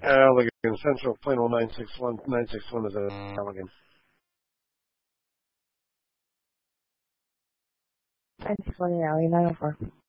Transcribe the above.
Allegan Central, Plano 961. 961 is Allegan. 961 Alley, 904.